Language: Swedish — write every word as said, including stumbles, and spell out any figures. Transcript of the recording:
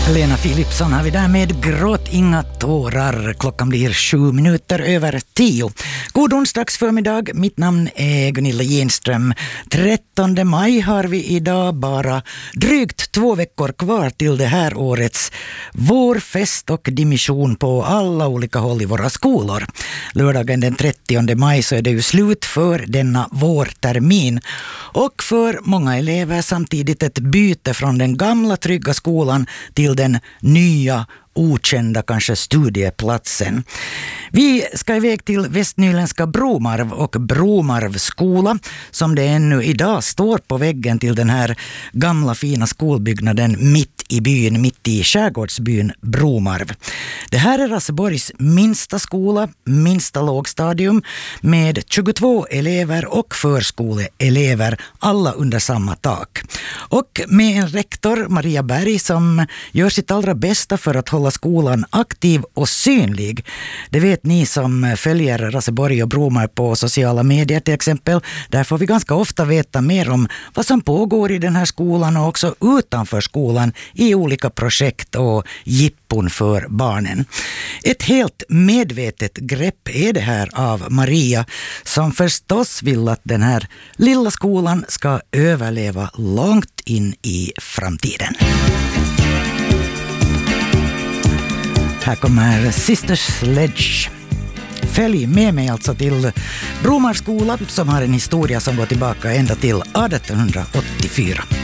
Lena Philipsson har vi där med Gråt inga tårar. Klockan blir sju minuter över tio. God onsdags förmiddag. Mitt namn är Gunilla Genström. trettonde maj har vi idag, bara drygt två veckor kvar till det här årets vårfest och dimission på alla olika håll i våra skolor. Lördagen den trettionde maj så är det ju slut för denna vårtermin. Och för många elever samtidigt ett byte från den gamla trygga skolan till den nya okända kanske studieplatsen. Vi ska iväg till Västnyländska Bromarv och Bromarv skola som det ännu idag står på väggen till den här gamla fina skolbyggnaden mitt i byn, mitt i skärgårdsbyn Bromarv. Det här är Raseborgs minsta skola, minsta lågstadium med tjugotvå elever och förskoleelever, alla under samma tak. Och med en rektor, Maria Berg, som gör sitt allra bästa för att hålla skolan aktiv och synlig. Det vet ni som följer Raseborg och Bromarv på sociala medier till exempel. Där får vi ganska ofta veta mer om vad som pågår i den här skolan och också utanför skolan i olika projekt och jippon för barnen. Ett helt medvetet grepp är det här av Maria som förstås vill att den här lilla skolan ska överleva långt in i framtiden. Här kommer Sister Sledge. Följ med mig alltså till Bromarvskolan som har en historia som går tillbaka ända till arton åttiofyra.